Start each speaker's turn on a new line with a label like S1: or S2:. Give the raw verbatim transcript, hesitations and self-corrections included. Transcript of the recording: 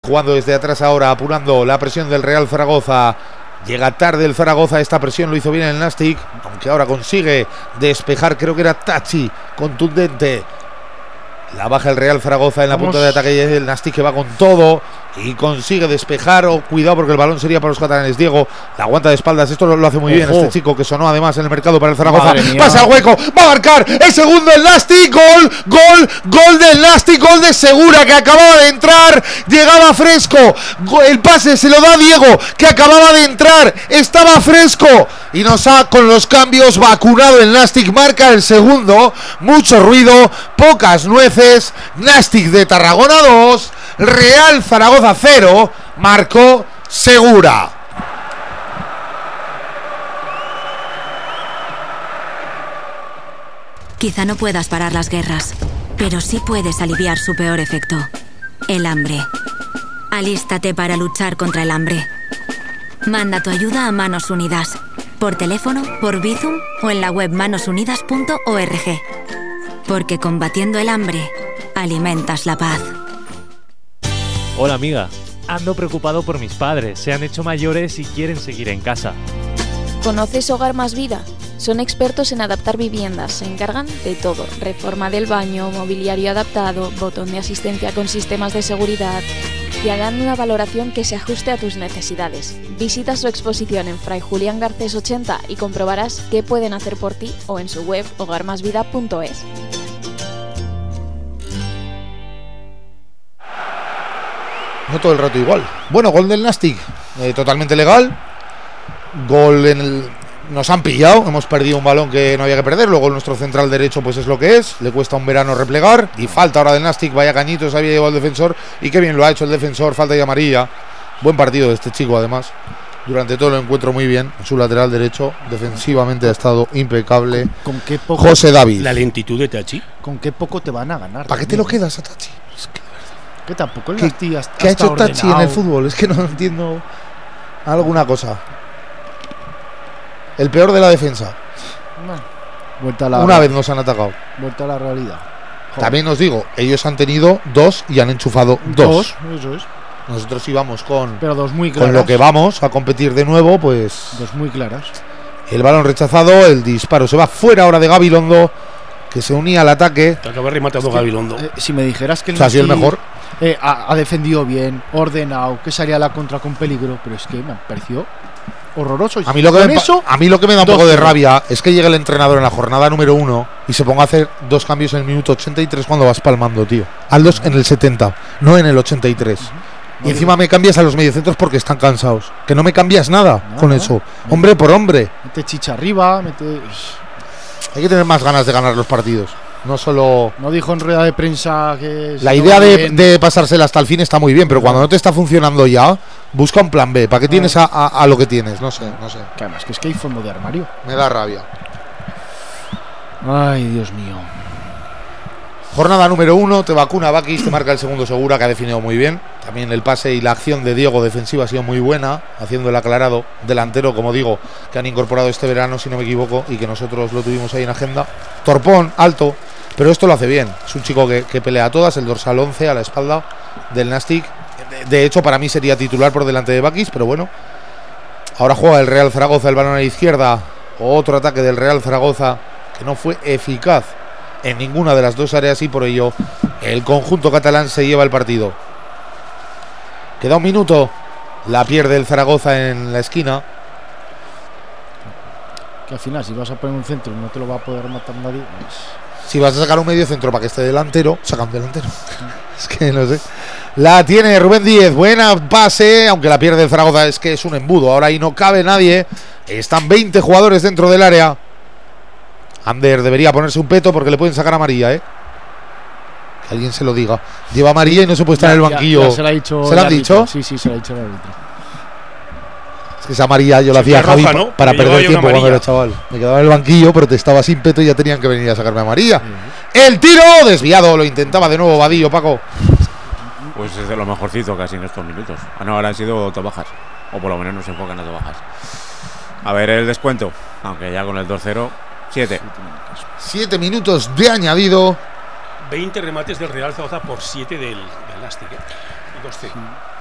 S1: jugando desde atrás ahora, apurando la presión del Real Zaragoza. Llega tarde el Zaragoza, esta presión lo hizo bien el Nastic, aunque ahora consigue despejar, creo que era Tachi, contundente. La baja el Real Zaragoza en la
S2: Vamos.
S1: punta de ataque y el Nastic que va con todo y consigue despejar. Oh, cuidado porque el balón sería para los catalanes. Diego la aguanta de espaldas, esto lo, lo hace muy
S2: Ojo.
S1: bien este chico que sonó además en el mercado para el Zaragoza.
S2: Madre mía.
S1: Pasa al hueco, va a marcar el segundo el Nastic, gol, gol, gol del Nastic, gol de Segura que acababa de entrar, llegaba fresco, Go- el pase se lo da Diego que acababa de entrar, estaba fresco y nos ha con los cambios vacunado el Nastic, marca el segundo, mucho ruido, pocas nueces. Nastic de Tarragona dos, Real Zaragoza cero, marcó Segura.
S3: Quizá no puedas parar las guerras, pero sí puedes aliviar su peor efecto, el hambre. Alístate para luchar contra el hambre. Manda tu ayuda a Manos Unidas, por teléfono, por Bizum o en la web manos unidas punto org. Porque combatiendo el hambre, alimentas la paz.
S4: Hola amiga, ando preocupado por mis padres, se han hecho mayores y quieren seguir en casa.
S5: ¿Conoces Hogar Más Vida? Son expertos en adaptar viviendas, se encargan de todo, reforma del baño, mobiliario adaptado, botón de asistencia con sistemas de seguridad y harán una valoración que se ajuste a tus necesidades. Visita su exposición en Fray Julián Garcés ochenta y comprobarás qué pueden hacer por ti o en su web hogar más vida punto es.
S1: No todo el rato igual. Bueno, gol del Nastic, eh, totalmente legal. Gol en el... Nos han pillado, hemos perdido un balón que no había que perder. Luego nuestro central derecho pues es lo que es. Le cuesta un verano replegar. Y falta ahora del Nastic, vaya cañitos había llevado el defensor. Y qué bien lo ha hecho el defensor, falta y amarilla. Buen partido de este chico además. Durante todo el encuentro muy bien. En su lateral derecho, defensivamente ha estado impecable.
S2: ¿Con qué poco,
S1: José David.
S6: La lentitud de Tachi.
S2: ¿Con qué poco te van a ganar?
S1: ¿Para qué te lo quedas a Tachi? Es que,
S2: Que tampoco el
S1: ¿Qué,
S2: Nastic hasta-
S1: ¿qué ha
S2: hasta
S1: hecho Tachi en
S2: ordenado.
S1: el fútbol? Es que no entiendo alguna cosa. El peor de la defensa.
S2: No. Vuelta a la
S1: Una vez nos han atacado.
S2: Vuelta a la realidad. Joder.
S1: También os digo, ellos han tenido dos y han enchufado dos.
S2: Dos, eso es.
S1: Nosotros íbamos con,
S2: Pero dos muy claras.
S1: con lo que vamos a competir de nuevo, pues
S2: Dos muy claras.
S1: el balón rechazado, el disparo se va fuera ahora de Gabilondo, que se unía al ataque.
S6: Te acaba rematando Gabilondo.
S2: Eh, si me dijeras que el
S1: O sea, ha sido el
S2: Nastic,
S1: mejor.
S2: eh, ha, ha defendido bien, ordenado, que salía a la contra con peligro, pero es que me pareció horroroso.
S1: A mí lo que
S2: Con
S1: me, pa-
S2: eso,
S1: a mí lo que me da un
S2: dos
S1: poco de
S2: cero.
S1: rabia es que llegue el entrenador en la jornada número uno y se ponga a hacer dos cambios en el minuto ochenta y tres cuando vas palmando, tío. Hazlos en el setenta, no en el ochenta y tres. Y encima me cambias a los mediocentros porque están cansados. Que no me cambias nada
S2: No,
S1: con
S2: no.
S1: eso. Hombre por hombre.
S2: Mete chicha arriba, mete...
S1: Hay que tener más ganas de ganar los partidos. No solo...
S2: No dijo en rueda de prensa que...
S1: La
S2: se
S1: idea
S2: lo
S1: de,
S2: bien.
S1: de pasársela hasta el fin está muy bien, pero cuando no te está funcionando ya, busca un plan B. ¿Para qué tienes a, a- a lo que tienes? No sé, no sé.
S2: Que además que es que hay fondo de armario.
S1: Me da rabia.
S2: Ay, Dios mío.
S1: Jornada número uno, te vacuna Bakis, te marca el segundo Segura, que ha definido muy bien. También el pase y la acción de Diego defensiva ha sido muy buena, haciendo el aclarado delantero, como digo, que han incorporado este verano, si no me equivoco, y que nosotros lo tuvimos ahí en agenda. Torpón, alto, pero esto lo hace bien. Es un chico que, que pelea a todas, el dorsal once a la espalda del Nastic. De, de hecho, para mí sería titular por delante de Bakis, pero bueno. Ahora juega el Real Zaragoza, el balón a la izquierda. Otro ataque del Real Zaragoza que no fue eficaz en ninguna de las dos áreas y por ello el conjunto catalán se lleva el partido. Queda un minuto, la pierde el Zaragoza en la esquina.
S2: Que al final, si vas a poner un centro y no te lo va a poder matar nadie, pues...
S1: Si vas a sacar un medio centro para que esté delantero, saca un delantero. Es que no sé. La tiene Rubén Díez, buena pase, aunque la pierde el Zaragoza, es que es un embudo. Ahora ahí no cabe nadie. Están veinte jugadores dentro del área. Ander debería ponerse un peto porque le pueden sacar a María, ¿eh? Que alguien se lo diga. Lleva a María y no se puede estar
S2: Ya,
S1: en el
S2: ya,
S1: banquillo.
S2: ya se lo ha dicho.
S1: ¿Se
S2: el
S1: lo han
S2: árbitro.
S1: dicho?
S2: Sí, sí, se lo ha dicho el árbitro.
S1: Es que esa María yo la
S6: Sí,
S1: hacía a
S6: que
S1: Javi
S6: roja,
S1: pa-
S6: ¿no?
S1: para
S6: Que
S1: perder
S6: llevaba yo
S1: tiempo
S6: una
S1: cuando era
S6: amarilla.
S1: chaval. Me quedaba en el banquillo, pero te estaba sin peto y ya tenían que venir a sacarme a María. El tiro desviado, lo intentaba de nuevo Vadillo, Paco.
S7: Pues es de lo mejorcito casi en estos minutos. Ah, no, ahora han sido tobajas. O por lo menos no se enfocan en tobajas. A ver el descuento. Aunque ya con el dos cero. siete.
S1: Siete minutos de añadido.
S6: veinte remates del Real Zaragoza por siete del, del Nastic. ¿eh? Y dos cero.